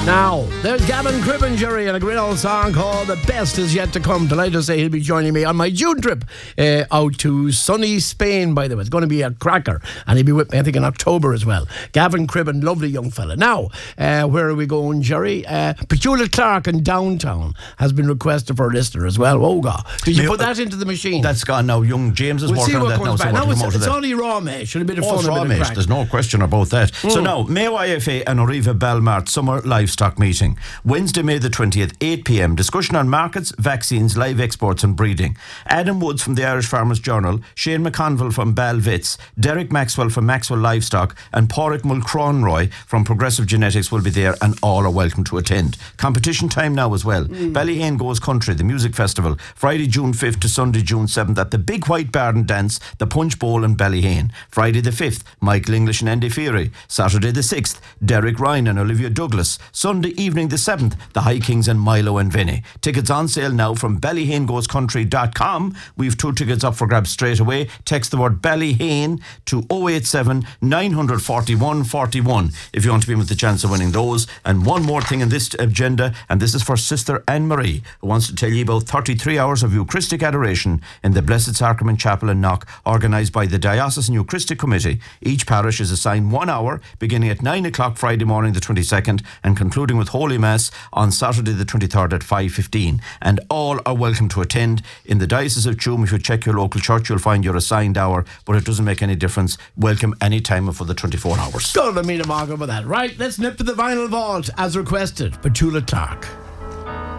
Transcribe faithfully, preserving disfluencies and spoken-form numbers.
Now, there's Gavin Cribben, Jerry, and a great old song called The Best Is Yet to Come. Delighted to say he'll be joining me on my June trip uh, out to sunny Spain, by the way. It's going to be a cracker, and he'll be with me, I think, in October as well. Gavin Cribben, lovely young fella. Now, uh, where are we going, Jerry? Uh, Petula Clark in Downtown has been requested for a listener as well. Oh, God. Did you Me- put that into the machine? That's gone now. Young James is we'll see working on what that comes now. back. So Now, we'll it's, come out of it's that. only raw mesh. A bit of Oh, fun, it's a raw bit of mesh. crack. There's no question about that. Mm. So now, Mayo I F A and Oriva Belmart Summer Livestock Meeting. Wednesday, May the twentieth, eight p.m. Discussion on markets, vaccines, live exports and breeding. Adam Woods from the Irish Farmers Journal, Shane McConville from Balvits, Derek Maxwell from Maxwell Livestock and Pádraig Mulcronroy from Progressive Genetics will be there, and all are welcome to attend. Competition time now as well. Mm. Ballyhane Goes Country, the music festival, Friday, June fifth to Sunday, June seventh at the Big White Barn Dance, the Punch Bowl in Ballyhane. Friday the fifth, Michael English and Andy Feary. Saturday the sixth, Derek Ryan and Olivia Douglas. Sunday evening the seventh, the High Kings and Milo and Vinny. Tickets on sale now from ballyhane goes country dot com. We've two tickets up for grabs straight away. Text the word Ballyhane to oh eight seven, nine four one, four one if you want to be in with the chance of winning those. And one more thing in this agenda, and this is for Sister Anne-Marie, who wants to tell you about thirty-three hours of Eucharistic adoration in the Blessed Sacrament Chapel in Knock, organised by the Diocesan Eucharistic Committee. Each parish is assigned one hour, beginning at nine o'clock Friday morning the twenty-second and concluding with Holy Mass on Saturday the twenty-third at five fifteen. And all are welcome to attend. In the Diocese of Tuam, if you check your local church, you'll find your assigned hour, but it doesn't make any difference. Welcome any time for the twenty-four hours. Don't let me to mark over that. Right, let's nip to the vinyl vault as requested. Petula Clark.